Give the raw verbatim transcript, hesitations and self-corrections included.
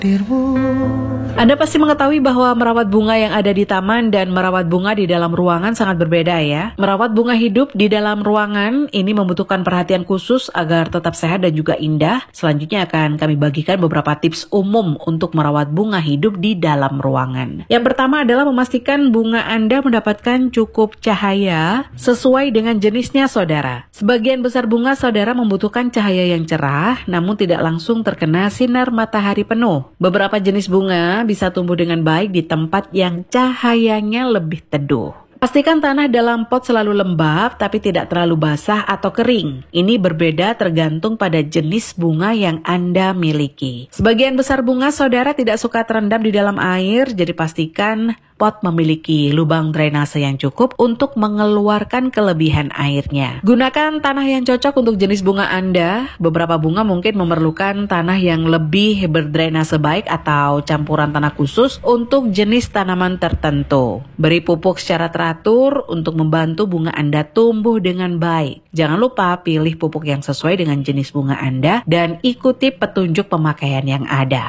Anda pasti mengetahui bahwa merawat bunga yang ada di taman dan merawat bunga di dalam ruangan sangat berbeda ya. Merawat bunga hidup di dalam ruangan ini membutuhkan perhatian khusus agar tetap sehat dan juga indah. Selanjutnya akan kami bagikan beberapa tips umum untuk merawat bunga hidup di dalam ruangan. Yang pertama adalah memastikan bunga Anda mendapatkan cukup cahaya sesuai dengan jenisnya saudara. Sebagian besar bunga saudara membutuhkan cahaya yang cerah namun tidak langsung terkena sinar matahari penuh. Beberapa jenis bunga bisa tumbuh dengan baik di tempat yang cahayanya lebih teduh. Pastikan tanah dalam pot selalu lembab tapi tidak terlalu basah atau kering. Ini berbeda tergantung pada jenis bunga yang Anda miliki. Sebagian besar bunga saudara tidak suka terendam di dalam air, jadi pastikan pot memiliki lubang drainase yang cukup untuk mengeluarkan kelebihan airnya. Gunakan tanah yang cocok untuk jenis bunga Anda. Beberapa bunga mungkin memerlukan tanah yang lebih berdrainase baik atau campuran tanah khusus untuk jenis tanaman tertentu. Beri pupuk secara teratur untuk membantu bunga Anda tumbuh dengan baik. Jangan lupa pilih pupuk yang sesuai dengan jenis bunga Anda dan ikuti petunjuk pemakaian yang ada.